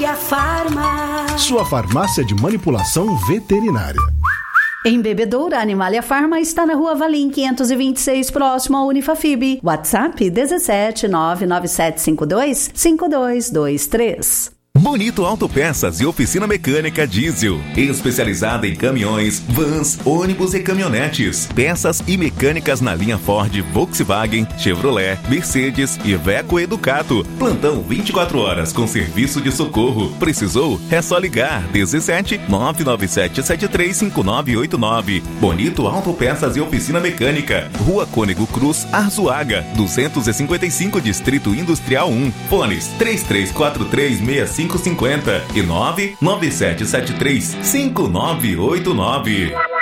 Animalia Farma. Sua farmácia de manipulação veterinária. Em Bebedouro, a Animalia Farma está na Rua Valim 526, próximo ao Unifafib. WhatsApp 17 99752 5223. Bonito Autopeças e Oficina Mecânica Diesel, especializada em caminhões, vans, ônibus e caminhonetes, peças e mecânicas na linha Ford, Volkswagen, Chevrolet, Mercedes, Iveco e Ducato. Plantão 24 horas com serviço de socorro. Precisou? É só ligar 17 997735989. Bonito Autopeças e Oficina Mecânica, Rua Cônego Cruz, Arzuaga, 255, Distrito Industrial 1. Fones 33436550 e 997735989.